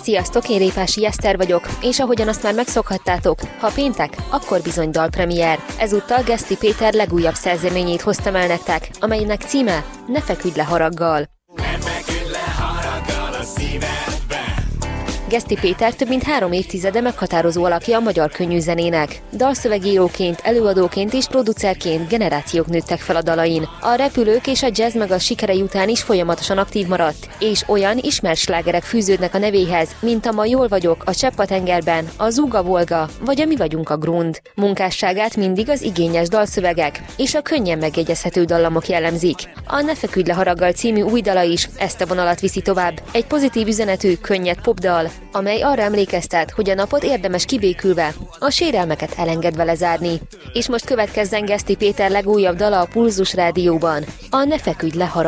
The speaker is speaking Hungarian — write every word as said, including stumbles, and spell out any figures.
Sziasztok, én Répási Eszter vagyok, és ahogyan azt már megszokhattátok, ha péntek, akkor bizony dalpremiér. Ezúttal Geszti Péter legújabb szerzeményét hoztam el nektek, amelynek címe Ne feküdj le haraggal. Geszti Péter több mint három évtizede meghatározó alakja a magyar könnyűzenének. Dalszövegíróként, előadóként és producerként generációk nőttek fel a dalain. A repülők és a jazz meg a sikerei után is folyamatosan aktív maradt, és olyan ismert slágerek fűződnek a nevéhez, mint a Ma jól vagyok, a Csepp a tengerben, a Zúga Volga, vagy a Mi vagyunk a Grund. Munkásságát mindig az igényes dalszövegek és a könnyen megjegyezhető dallamok jellemzik. A Ne feküdj le haraggal című új dala is ezt a vonalat viszi tovább. Egy pozitív üzenetű, könnyed popdal, amely arra emlékeztet, hogy a napot érdemes kibékülve, a sérelmeket elengedve lezárni. És most következzen Geszti Péter legújabb dala a Pulzus Rádióban, a Ne feküdj le haraggal.